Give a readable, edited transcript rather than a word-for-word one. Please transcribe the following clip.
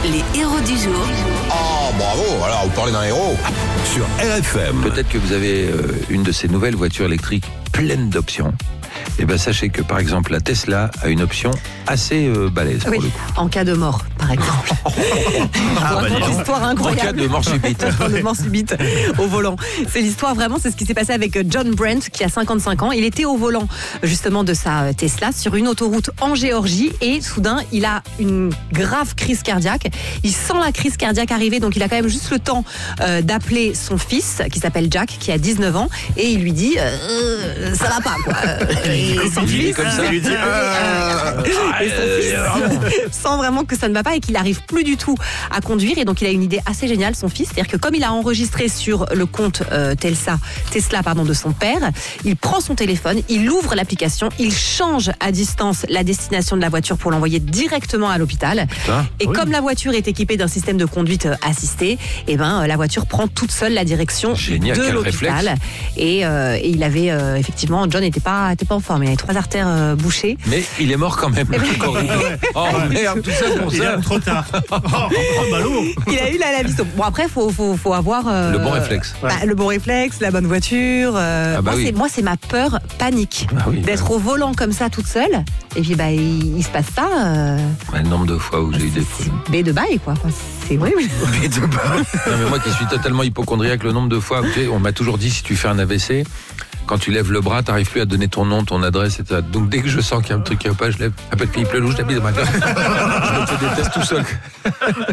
Les héros du jour. Oh, bravo, alors vous parlez d'un héros. Sur RFM. Peut-être que vous avez une de ces nouvelles voitures électriques pleines d'options. Et bien sachez que par exemple la Tesla a une option assez balèze pour le coup. En cas de mort, par exemple. Une histoire En incroyable. cas de mort subite. De mort subite au volant. C'est l'histoire vraiment, c'est ce qui s'est passé avec John Brent qui a 55 ans. Il était au volant justement de sa Tesla sur une autoroute en Géorgie et soudain il a une grave crise cardiaque. Il sent la crise cardiaque arriver, donc il a quand même juste le temps d'appeler son fils qui s'appelle Jack, qui a 19 ans, et il lui dit ça va pas quoi. Et son fils, comme ça, et son fils sent vraiment que ça ne va pas et qu'il n'arrive plus du tout à conduire. Et donc il a une idée assez géniale, son fils, c'est-à-dire que comme il a enregistré sur le compte Tesla de son père, il prend son téléphone, il ouvre l'application, il change à distance la destination de la voiture pour l'envoyer directement à l'hôpital. Et comme la voiture est équipée d'un système de conduite assistée, et la voiture prend toute seule la direction de l'hôpital. Et il avait effectivement, John n'était pas en forme, il avait 3 artères bouchées. Mais il est mort quand même. Oh merde, tout ça pour ça. Trop tard. Il a eu la vie sauve. Bon après faut avoir Le bon réflexe. le bon réflexe, la bonne voiture. Moi c'est ma peur panique d'être au volant comme ça toute seule. Et puis il se passe ça. Le nombre de fois où j'ai eu des trucs. B de bail quoi. Enfin, c'est oui. Non mais moi qui suis totalement hypochondriaque, le nombre de fois, on m'a toujours dit si tu fais un AVC, quand tu lèves le bras, t'arrives plus à donner ton nom, ton adresse, etc. Donc dès que je sens qu'il y a un truc qui va pas, je lève. Appelle Philippe Lelouch, j'habite dans ma gueule. Je me fais des tests tout seul.